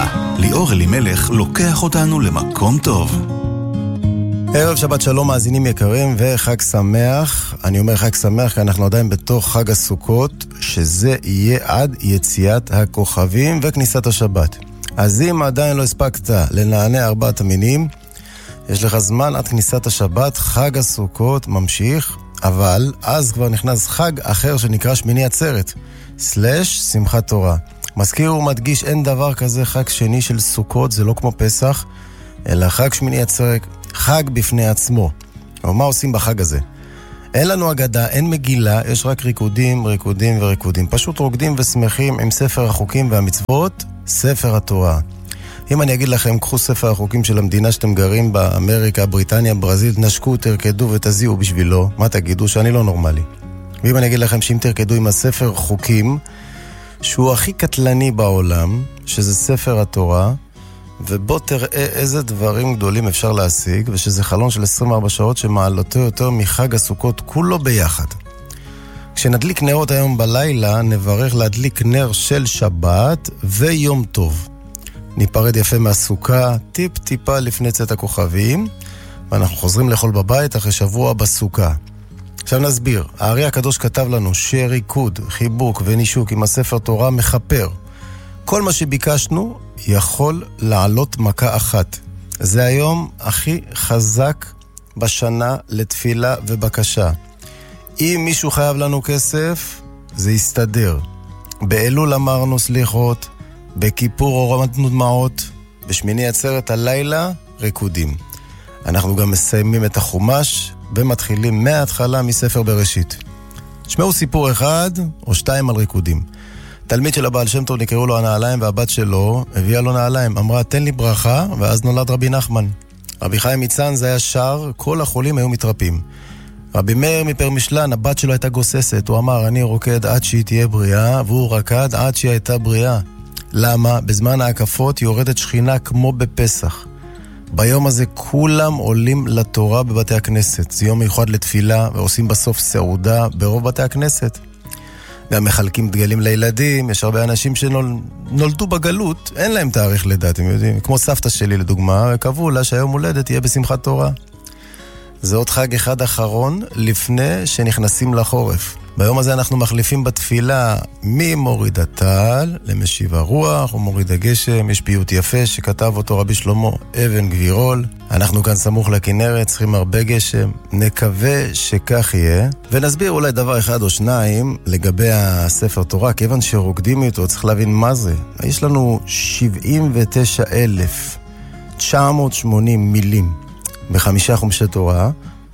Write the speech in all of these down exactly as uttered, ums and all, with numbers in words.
ההלכה. ליאור אלימלך לוקח אותנו למקום טוב. ערב שבת שלום מאזינים יקרים וחג שמח. אני אומר חג שמח כי אנחנו עדיין בתוך חג הסוכות, שזה יהיה עד יציאת הכוכבים וכניסת השבת. אז אם עדיין לא הספקת לנענע ארבעת המינים, יש לך זמן עד כניסת השבת. חג הסוכות ממשיך, אבל אז כבר נכנס חג אחר שנקרא שמיני עצרת סלש שמחת תורה. מזכיר ומדגיש, אין דבר כזה חג שני של סוכות, זה לא כמו פסח, אלא חג שמיני עצרת, חג בפני עצמו. אבל מה עושים בחג הזה? אין לנו אגדה, אין מגילה, יש רק ריקודים, ריקודים וריקודים. פשוט רוקדים ושמחים עם ספר החוקים והמצוות, ספר התורה. אם אני אגיד לכם, קחו ספר החוקים של המדינה שאתם גרים באמריקה, בריטניה, ברזיל, תנשקו, תרקדו ותזיעו בשבילו, מה תגידו? שאני לא נורמלי. ואם אני אגיד לכם שאם תרקדו עם הספר חוקים, שהוא הכי קטלני בעולם, שזה ספר התורה, ובוא תראה איזה דברים גדולים אפשר להשיג, ושזה חלון של עשרים וארבע שעות שמעלותו יותר מחג הסוכות כולו ביחד. כשנדליק נרות היום בלילה, נברך להדליק נר של שבת ויום טוב. ניפרד יפה מהסוכה, טיפ טיפה לפני צאת הכוכבים, ואנחנו חוזרים לאכול בבית אחרי שבוע בסוכה. עכשיו נסביר, הארי הקדוש כתב לנו שריקוד, חיבוק ונישוק עם הספר תורה מחפר. כל מה שביקשנו יכול לעלות מכה אחת. זה היום הכי חזק בשנה לתפילה ובקשה. אם מישהו חייב לנו כסף, זה יסתדר. באלול אמרנו סליחות, בכיפור הורדנו דמעות, בשמיני עצרת הלילה ריקודים. אנחנו גם מסיימים את החומש ומתחילים מההתחלה מספר בראשית. שמעו סיפור אחד או שתיים על ריקודים. תלמיד של הבעל שם טוב נקראו לו הנעליים, והבת שלו הביאה לו נעליים, אמרה תן לי ברכה, ואז נולד רבי נחמן. רבי חיים מצאן זה היה שר, כל החולים היו מתרפים. רבי מאיר מפרמישלן, הבת שלו הייתה גוססת, הוא אמר אני רוקד עד שהיא תהיה בריאה, והוא רקד עד שהיא הייתה בריאה. למה? בזמן ההקפות יורדת שכינה כמו בפסח. ביום הזה כולם עולים לתורה בבתי הכנסת. זה יום מיוחד לתפילה, ועושים בסוף סעודה ברוב בתי הכנסת. גם מחלקים דגלים לילדים, יש הרבה אנשים שנולדו בגלות, אין להם תאריך לידה, אתם יודעים. כמו סבתא שלי לדוגמה, וקבעו לה שהיום הולדת תהיה בשמחת תורה. זה עוד חג אחד אחרון לפני שנכנסים לחורף. ביום הזה אנחנו מחליפים בתפילה ממוריד הטל למשיב הרוח ומוריד הגשם. יש פיוט יפה שכתב אותו רבי שלמה אבן גבירול. אנחנו כאן סמוך לכנרת, צריכים הרבה גשם, נקווה שכך יהיה. ונסביר אולי דבר אחד או שניים לגבי הספר תורה, כיוון שרוקדים איתו צריך להבין מה זה. יש לנו שבעים ותשעה אלף תשע מאות ושמונים מילים בחמישה חומשי תורה,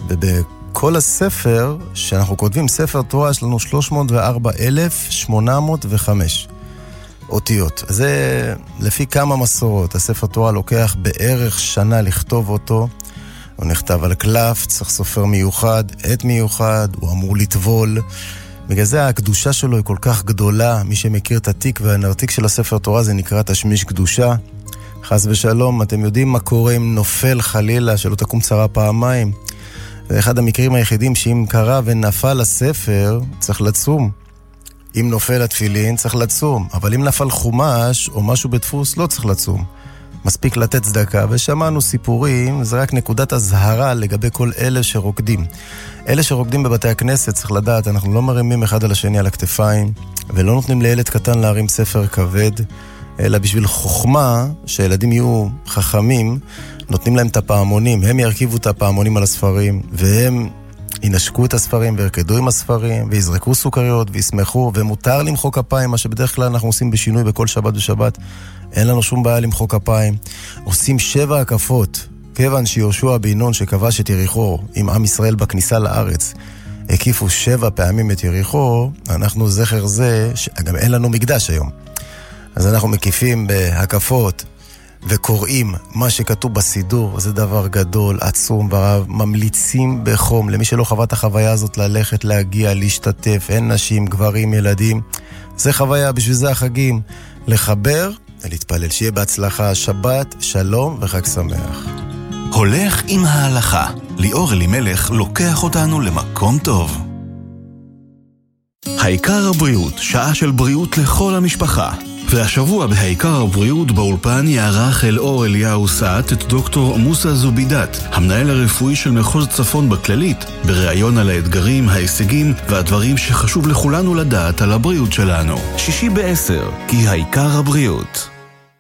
ובכל הספר שאנחנו כותבים ספר תורה יש לנו שלוש מאות וארבעה אלף שמונה מאות וחמש אותיות. זה לפי כמה מסורות. הספר תורה לוקח בערך שנה לכתוב אותו. הוא נכתב על קלף, צריך סופר מיוחד, עת מיוחד, הוא אמור לטבול. בגלל זה הקדושה שלו היא כל כך גדולה. מי שמכיר את התיק והנרתיק של הספר תורה זה נקרא תשמיש קדושה. חס ושלום, אתם יודעים מה קורה אם נופל חלילה, שלא תקום צרה פעמיים. זה אחד המקרים היחידים שאם קרה ונפל הספר, צריך לצום. אם נופל התפילין, צריך לצום. אבל אם נפל חומש או משהו בדפוס, לא צריך לצום. מספיק לתת צדקה, ושמענו סיפורים, זה רק נקודת הזהרה לגבי כל אלה שרוקדים. אלה שרוקדים בבתי הכנסת, צריך לדעת, אנחנו לא מרימים אחד על השני על הכתפיים, ולא נותנים לילד קטן להרים ספר כבד, אלא בשביל חוכמה, שהילדים יהיו חכמים, נותנים להם את הפעמונים, הם ירכיבו את הפעמונים על הספרים, והם ינשקו את הספרים וירקדו עם הספרים, ויזרקו סוכריות וישמחו, ומותר למחוא כפיים, מה שבדרך כלל אנחנו עושים בשינוי בכל שבת ושבת. אין לנו שום בעיה למחוא כפיים. עושים שבע הקפות, כיוון שיהושע בן נון שכבש את יריחו עם עם ישראל בכניסה לארץ, הקיפו שבע פעמים את יריחו, אנחנו זכר זה, גם אין לנו מקדש היום. אז אנחנו מקיפים בהקפות וקוראים מה שכתוב בסידור. זה דבר גדול, עצום ורב. ממליצים בחום למי שלא חווה את החוויה הזאת ללכת, להגיע, להשתתף. אין נשים, גברים, ילדים. זה חוויה, בשביל זה החגים. לחבר ולהתפלל. שיהיה בהצלחה, שבת, שלום וחג שמח. הולך עם ההלכה. ליאור אלימלך לוקח אותנו למקום טוב. העיקר הבריאות, שעה של בריאות לכל המשפחה. והשבוע בהעיקר הבריאות באולפן יערך אלאור אליהו סעת את דוקטור מוסא זובידת, המנהל הרפואי של מחוז צפון בכללית, בראיון על האתגרים, ההישגים והדברים שחשוב לכולנו לדעת על הבריאות שלנו. שישי בעשר, כי העיקר הבריאות.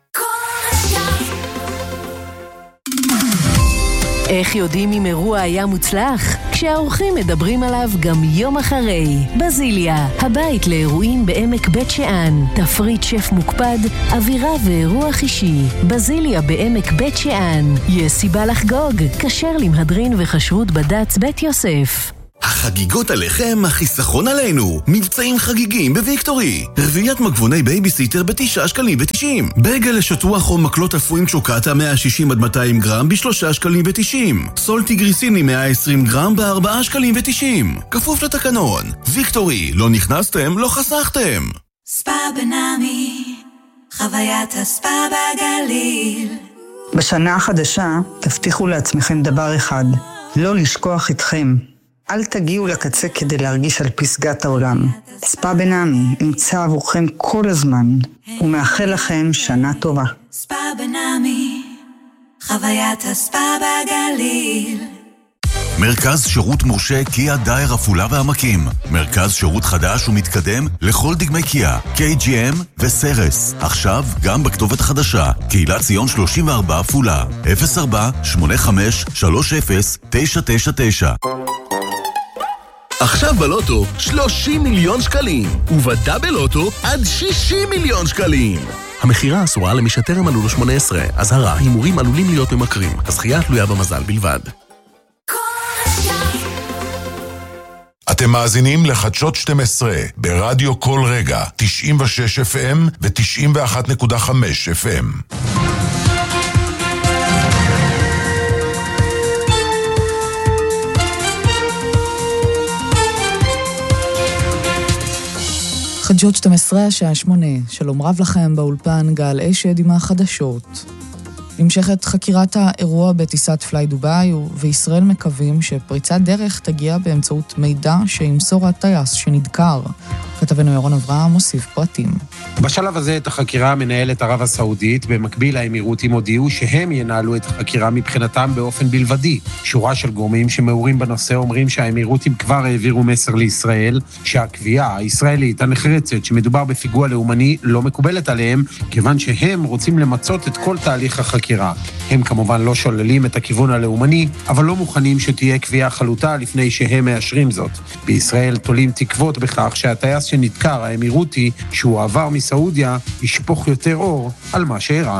איך יודעים אם אירוע היה מוצלח? כשהאורחים מדברים עליו גם יום אחרי. בזיליה, הבית לאירועים בעמק בית שאן. תפריט שף מוקפד, אווירה ואירוח אישי. בזיליה בעמק בית שאן. יש סיבה לחגוג. כשר למהדרין וחשרות בד"ץ בית יוסף. החגיגות עליכם, החיסכון עלינו. מבצעים חגיגים בוויקטורי. רביעיית מגבוני בייביסיטר בתשעה שקלים ותשעים. בגל לשטוח או מקלות אפויים שוקטה מאה שישים עד מאתיים גרם בשלושה שקלים ותשעים. סולטי גריסיני מאה ועשרים גרם בארבעה שקלים ותשעים. כפוף לתקנון. ויקטורי, לא נכנסתם, לא חסכתם. ספא בנעמי, חוויית הספא בגליל. בשנה החדשה תבטיחו לעצמכם דבר אחד, לא לשכוח אתכם. אל תגיעו לקצה כדי להרגיש על פסגת העולם. ספא בנעמי נמצא עבורכם כל הזמן, ומאחל לכם שנה טובה. ספא בנעמי, חוויית הספא בגליל. מרכז שירות מורשה קיה דייר עפולה והעמקים. מרכז שירות חדש ומתקדם לכל דגמי קיה, קיי ג'י אם וסרס. עכשיו גם בכתובת חדשה, קהילת ציון שלושים וארבע עפולה, אפס ארבע שמונה חמש שלוש אפס תשע תשע תשע. עכשיו בלוטו שלושים מיליון שקלים, ובדאבל לוטו עד שישים מיליון שקלים. המחירה אסורה למי שטרם מלאו לו שמונה עשרה. אזהרה, הימורים עלולים להיות ממכרים. הזכייה תלויה במזל בלבד. אתם מאזינים לחדשות שתים עשרה ברדיו כל רגע, תשעים ושש אף אם ו-תשעים ואחת נקודה חמש אף אם. חדשות שתים עשרה, השעה שמונה. שלום רב לכם, באולפן גל אשד עם החדשות. נמשכת חקירת האירוע בטיסת פליי דובאי, וישראל מקווים שפריצת דרך תגיע באמצעות מידע שימסור הטייס שנדקר. כתבנו ירון אברהם מוסיף פרטים. בשלב הזה את החקירה מנהלת ערב הסעודית, במקביל האמירותים הודיעו שהם ינהלו את החקירה מבחינתם באופן בלבדי. שורה של גורמים שמעורים בנושא אומרים שהאמירותים כבר העבירו מסר לישראל, שהקביעה הישראלית הנחרצת שמדובר בפיגוע לאומני לא מקובלת עליהם, כיוון שהם רוצים למצות את כל תהליך החקירה. הם כמובן לא שוללים את הכיוון הלאומני, אבל לא מוכנים שתהיה קביעה חלוטה לפני שהם מאשרים זאת. בישראל תולים תקוות בכך שהטייס שנדקר, האמירותי, שהוא עבר מסעודיה, ישפוך יותר אור על מה שאירע.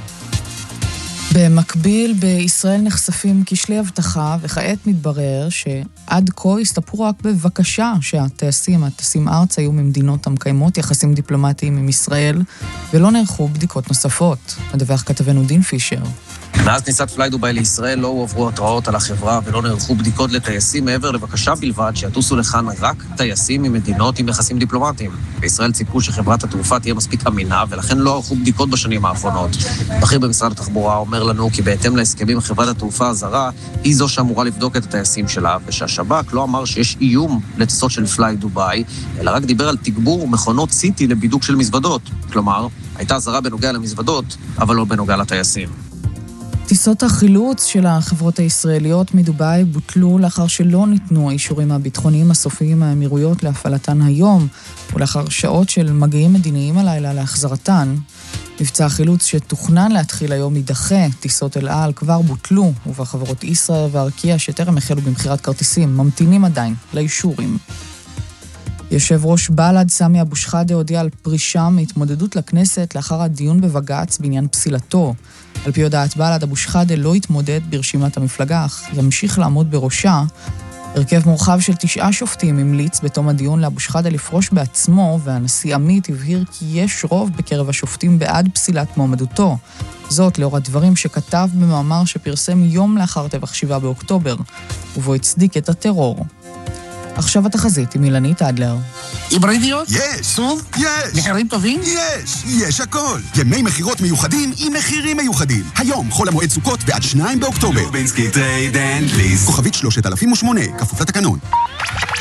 במקביל, בישראל נחשפים כשלי הבטחה, וכעת מתברר שעד כה הסתפרו רק בבקשה שהטייסים, הטייסים ארץ, היו ממדינות המקיימות יחסים דיפלומטיים עם ישראל, ולא נערכו בדיקות נוספות. מדווח כתבנו דין פישר. מאז כניסת פליי דובאי לישראל לא הועברו התראות על החברה ולא נערכו בדיקות לטייסים מעבר לבקשה בלבד שיטוסו לכאן רק טייסים ממדינות עם יחסים דיפלומטיים. בישראל ציפו שחברת התעופה תהיה מספיק אמינה ולכן לא ערכו בדיקות בשנים האחרונות. בכיר במשרד התחבורה אומר לנו כי בהתאם להסכמים עם חברת התעופה הזרה היא זו שאמורה לבדוק את הטייסים שלה, ושהשב"כ לא אמר שיש איום לטיסות של פליי דובאי, אלא רק דיבר על תגבור מכונות סיטי לבידוק של מזוודות. כלומר, הייתה הזרה בנוגע למזוודות, אבל לא בנוגע לטייסים. טיסות החילוץ של החברות הישראליות מדובאי בוטלו לאחר שלא ניתנו האישורים הביטחוניים הסופיים מהאמירויות להפעלתן היום, ולאחר שעות של מגעים מדיניים הלילה להחזרתן. מבצע החילוץ שתוכנן להתחיל היום יידחה, טיסות אל על כבר בוטלו, ובחברות ישראל וארקיע שטרם החלו במחירת כרטיסים ממתינים עדיין לאישורים. יושב ראש בל"ד סמי אבו שחאדה הודיע על פרישה מהתמודדות לכנסת לאחר הדיון בבג"ץ בעניין פסילתו. על פי הודעת בל"ד, אבו שחאדה לא יתמודד ברשימת המפלגה, אך ימשיך לעמוד בראשה. הרכב מורחב של תשעה שופטים המליץ בתום הדיון לאבו שחאדה לפרוש בעצמו, והנשיא עמית הבהיר כי יש רוב בקרב השופטים בעד פסילת מועמדותו. זאת לאור הדברים שכתב במאמר שפרסם יום לאחר טבח שבעה באוקטובר, ובו הצדיק את הטרור. עכשיו התחזית עם אילנית אדלר. היברידיות? יש. סוב? יש. מחירים טובים? יש. יש הכל. ימי מחירות מיוחדים עם מחירים מיוחדים. היום חול המועד סוכות ועד שניים באוקטובר. לובינסקי טרייד אנד ליסט. כוכבית שלושת אלפים ושמונה, כפוף לתקנון.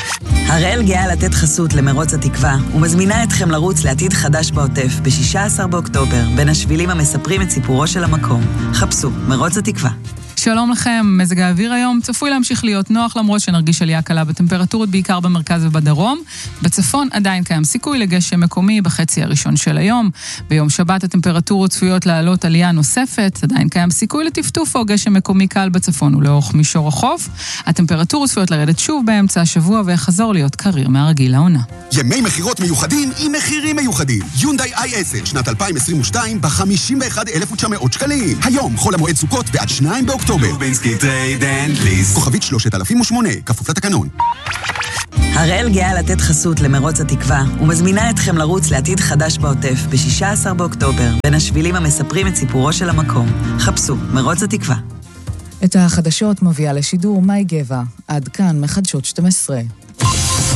הראל גאה לתת חסות למרוץ התקווה, ומזמינה אתכם לרוץ לעתיד חדש בעוטף ב-שישה עשר באוקטובר, בין השבילים המספרים את סיפורו של המקום. חפשו, מרוץ התקווה. שלום לכם, מזג האוויר היום צפוי להמשיך להיות נוח למרות שנרגיש עלייה קלה בטמפרטורות בעיקר במרכז ובדרום. בצפון עדיין קיים סיכוי לגשם מקומי בחצי הראשון של היום. ביום שבת הטמפרטורות צפויות לעלות עלייה נוספת, עדיין קיים סיכוי לטפטוף או גשם מקומי קל בצפון ולאורך מישור החוף. הטמפרטורות צפויות לרדת שוב באמצע השבוע ויחזור להיות קריר מהרגיל לעונה. ימי מחירות מיוחדים עם מחירים מיוחדים. יונדאי איי עשר שנת אלפיים עשרים ושתיים ב-חמישים ואחד אלף ותשע מאות שקלים. היום חול המועד סוכות ועד שניים באוקטובר. כוכבית שלושת אלפים ושמונה, כפוף לתקנון. הראל גאה לתת חסות למרוץ התקווה, ומזמינה אתכם לרוץ לעתיד חדש בעוטף ב-שישה עשר באוקטובר, בין השבילים המספרים את סיפורו של המקום. חפשו, מרוץ התקווה. את החדשות מביאה לשידור מאי גבע. עד כאן מחדשות שתים עשרה.